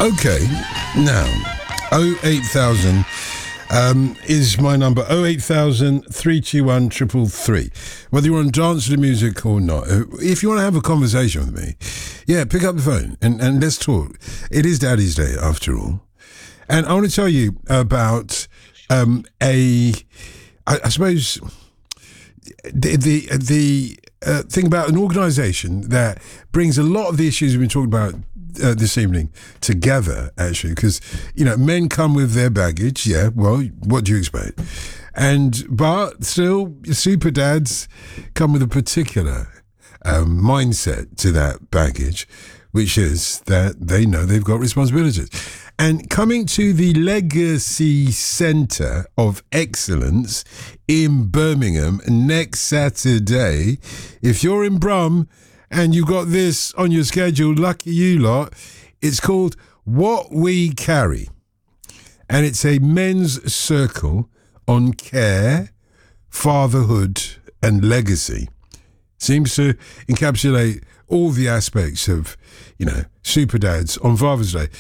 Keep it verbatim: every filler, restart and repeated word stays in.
Okay, now, oh eight thousand um, is my number, oh eight thousand, three two one, three three three. Whether you want to dance to the music or not, if you want to have a conversation with me, yeah, pick up the phone and, and let's talk. It is Daddy's Day, after all. And I want to tell you about um, a, I, I suppose, the, the, the uh, thing about an organisation that brings a lot of the issues we've been talking about Uh, this evening together, actually, because, you know, men come with their baggage. Yeah, well, what do you expect? And but still, super dads come with a particular um, mindset to that baggage, which is that they know they've got responsibilities. And coming to the Legacy Centre of Excellence in Birmingham next Saturday, if you're in Brum and you've got this on your schedule, lucky you lot. It's called What We Carry. And it's a men's circle on care, fatherhood and legacy. Seems to encapsulate all the aspects of, you know, super dads on Father's Day.